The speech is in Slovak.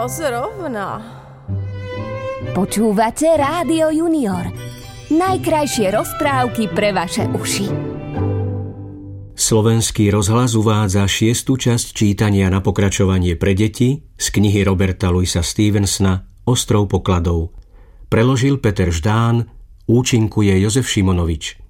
zrovna. Počúvate Rádio Junior. Najkrajšie rozprávky pre vaše uši. Slovenský rozhlas uvádza 6. časť čítania na pokračovanie pre deti z knihy Roberta Louisa Stevensona Ostrov pokladov. Preložil Peter Ždán, účinkuje Jozef Šimonovič.